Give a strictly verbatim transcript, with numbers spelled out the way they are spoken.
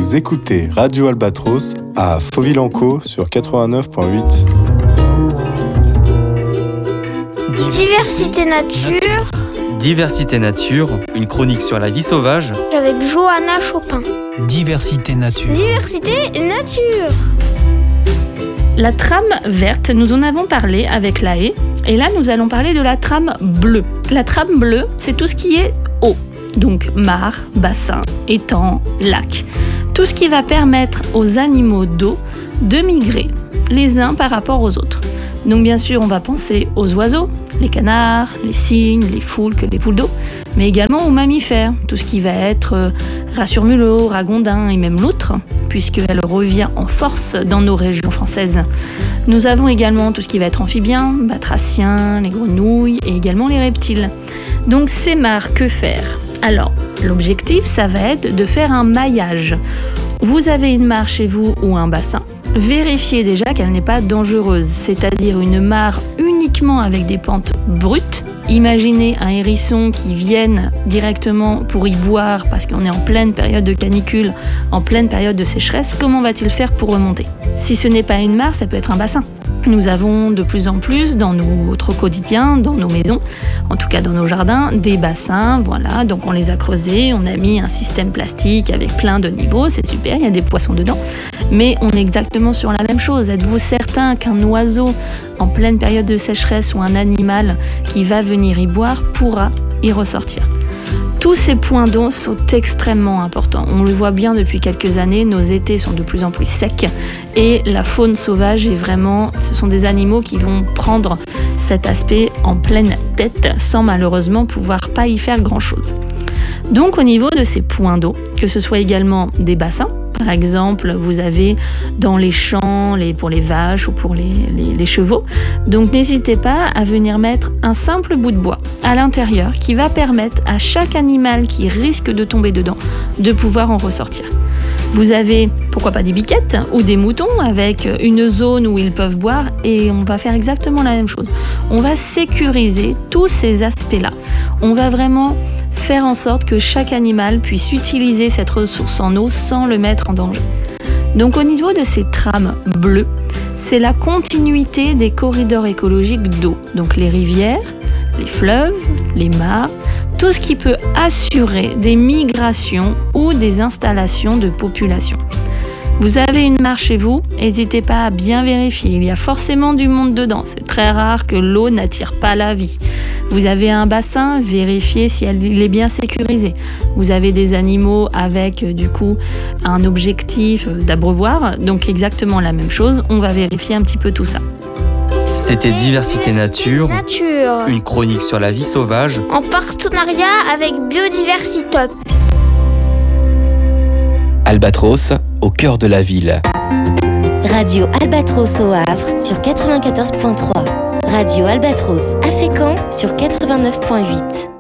Vous écoutez Radio Albatros à Fauville-en-Caux sur quatre-vingt-neuf virgule huit. Diversité nature. Diversité nature, une chronique sur la vie sauvage. Avec Johanna Chopin. Diversité nature. Diversité nature. La trame verte, nous en avons parlé avec la haie. Et là, nous allons parler de la trame bleue. La trame bleue, c'est tout ce qui est eau. Donc mare, bassin, étang, lac. Tout ce qui va permettre aux animaux d'eau de migrer les uns par rapport aux autres. Donc bien sûr, on va penser aux oiseaux, les canards, les cygnes, les foulques, les poules d'eau, mais également aux mammifères, tout ce qui va être euh, rat sur mulot, ragondin et même loutre, puisqu'elle revient en force dans nos régions françaises. Nous avons également tout ce qui va être amphibien, batraciens, les grenouilles et également les reptiles. Donc ces mares, que faire ? Alors, l'objectif, ça va être de faire un maillage. Vous avez une mare chez vous ou un bassin. Vérifiez déjà qu'elle n'est pas dangereuse, c'est-à-dire une mare uniquement avec des pentes brutes. Imaginez un hérisson qui vienne directement pour y boire parce qu'on est en pleine période de canicule, en pleine période de sécheresse. Comment va-t-il faire pour remonter ? Si ce n'est pas une mare, ça peut être un bassin. Nous avons de plus en plus dans notre quotidien, dans nos maisons, en tout cas dans nos jardins, des bassins, voilà, donc on les a creusés, on a mis un système plastique avec plein de niveaux, c'est super, il y a des poissons dedans, mais on est exactement sur la même chose. Êtes-vous certain qu'un oiseau en pleine période de sécheresse ou un animal qui va venir y boire pourra y ressortir ? Tous ces points d'eau sont extrêmement importants. On le voit bien depuis quelques années, nos étés sont de plus en plus secs et la faune sauvage est vraiment, ce sont des animaux qui vont prendre cet aspect en pleine tête sans malheureusement pouvoir pas y faire grand-chose. Donc au niveau de ces points d'eau, que ce soit également des bassins, par exemple, vous avez dans les champs les, pour les vaches ou pour les, les, les chevaux. Donc n'hésitez pas à venir mettre un simple bout de bois à l'intérieur qui va permettre à chaque animal qui risque de tomber dedans de pouvoir en ressortir. Vous avez, pourquoi pas des biquettes ou des moutons avec une zone où ils peuvent boire et on va faire exactement la même chose. On va sécuriser tous ces aspects-là. On va vraiment faire en sorte que chaque animal puisse utiliser cette ressource en eau sans le mettre en danger. Donc au niveau de ces trames bleues, c'est la continuité des corridors écologiques d'eau. Donc les rivières, les fleuves, les mares, tout ce qui peut assurer des migrations ou des installations de population. Vous avez une mare chez vous, n'hésitez pas à bien vérifier, il y a forcément du monde dedans, c'est très rare que l'eau n'attire pas la vie. Vous avez un bassin, vérifiez si il est bien sécurisé. Vous avez des animaux avec du coup un objectif d'abreuvoir, donc exactement la même chose, on va vérifier un petit peu tout ça. C'était Diversité nature, Nature. une chronique sur la vie sauvage, En partenariat avec Biodiversitop. Albatros, au cœur de la ville. Radio Albatros au Havre sur quatre-vingt-quatorze virgule trois. Radio Albatros à Fécamp sur quatre-vingt-neuf virgule huit.